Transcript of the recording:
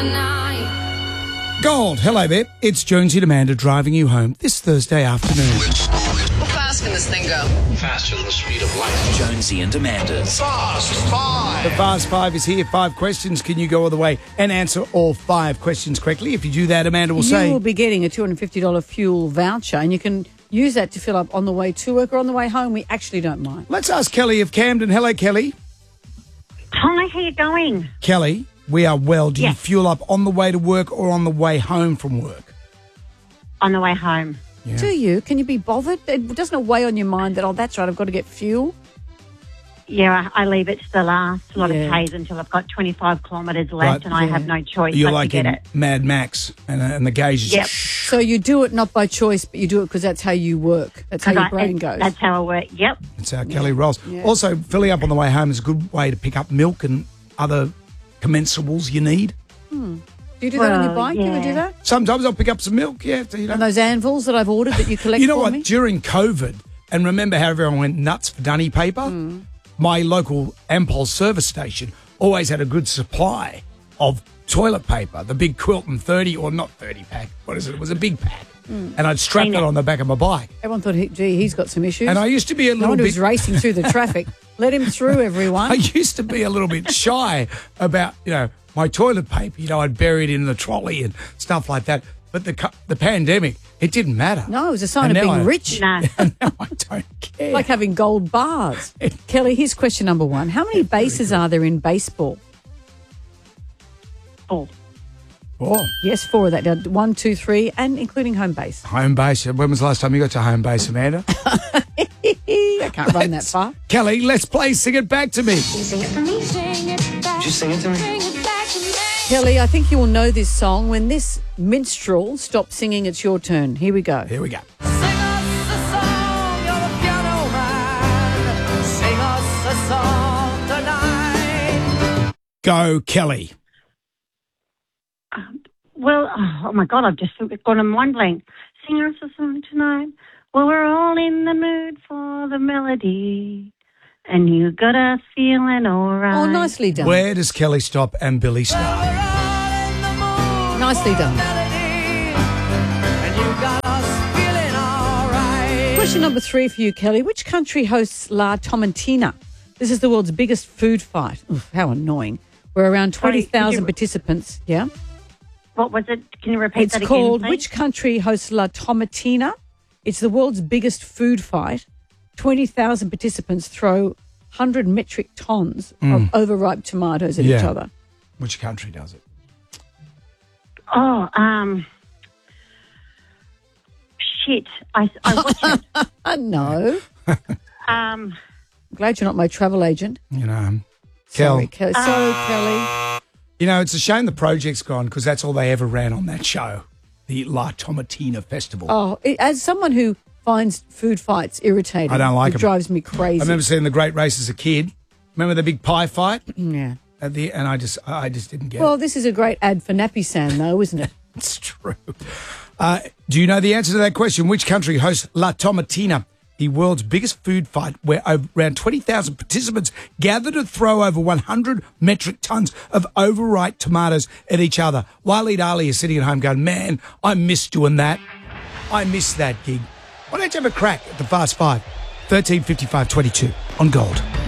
Gold, hello there. It's Jonesy and Amanda driving you home this Thursday afternoon. How fast can this thing go? Faster than the speed of light. Jonesy and Amanda's Fast Five. The Fast Five is here. 5 questions. Can you go all the way and answer all 5 questions correctly? If you do that, Amanda will say... You will be getting a $250 fuel voucher, and you can use that to fill up on the way to work or on the way home. We actually don't mind. Let's ask Kelly of Camden. Hello, Kelly. Hi, how you going? Kelly, we are well. Do you Yeah. fuel up on the way to work or on the way home from work? On the way home. Yeah. Do you? Can you be bothered? Doesn't it weigh on your mind that, oh, that's right, I've got to get fuel? Yeah, I leave it to the last lot Yeah. of Ks until I've got 25 kilometres left Right. and I Yeah. have no choice You're but like to get in it. Mad Max and the gauge is... Yep. So you do it not by choice, but you do it because that's how you work. That's how your brain goes. That's how I work. Yep. That's how Kelly rolls. Yeah. Also, filling up on the way home is a good way to pick up milk and other commensurables you need. Do you do that on your Well, bike? You ever do yeah. that? Sometimes I'll pick up some milk, yeah. And those anvils that I've ordered that you collect You know for what? me? During COVID, and remember how everyone went nuts for dunny paper? My local Ampol service station always had a good supply of toilet paper, the big Quilton 30, or not 30 pack, what is it? It was a big pack. And I'd strap it on the back of my bike. Everyone thought, gee, he's got some issues. And I used to be a no little wonder bit... he's racing through the traffic. Let him through, everyone. I used to be a little bit shy about, my toilet paper. I'd bury it in the trolley and stuff like that. But the pandemic, it didn't matter. No, it was a sign And of now being I- rich. No. And now I don't care. Like having gold bars. Kelly, here's question number 1. How many bases are there in baseball? Oh, Oh, Yes, 4 of that. Now, 1, 2, 3, and including home base. home base. When was the last time you got to home base, Amanda? I can't run that far. Kelly, let's play Sing It Back to Me. Did you sing it to me? Kelly, I think you will know this song. When this minstrel stops singing, it's your turn. Here we go. Here we go. Go, Kelly. well, oh my God, I've just got a mind blank. Sing us a song tonight. Well, we're all in the mood for the melody. And you got us feeling all right. Oh, nicely done. Where does Kelly stop and Billy start? Nicely done. Question number 3 for you, Kelly. Which country hosts La Tomatina? This is the world's biggest food fight. Oof, how annoying. Where around Sorry, 20,000 participants. Yeah. What was it? Can you repeat It's that called again, please? Which country hosts La Tomatina? It's the world's biggest food fight. 20,000 participants throw 100 metric tons of overripe tomatoes at each Yeah. other. Which country does it? Oh, shit. I watched it. No. Glad you're not my travel agent. Kel, Sorry, Kelly. it's a shame the project's gone because that's all they ever ran on that show, the La Tomatina Festival. Oh, as someone who finds food fights irritating, I don't like it 'em. drives me crazy. I remember seeing the Great Race as a kid. Remember the big pie fight? Yeah. And I just didn't get Well, it. this is a great ad for Nappy San, though, isn't it? It's true. Do you know the answer to that question? Which country hosts La Tomatina, the world's biggest food fight, where around 20,000 participants gather to throw over 100 metric tons of overripe tomatoes at each other? Waleed Ali is sitting at home going, man, I miss doing that. I miss that gig. Why don't you have a crack at the Fast Five? 13 55 22 on Gold.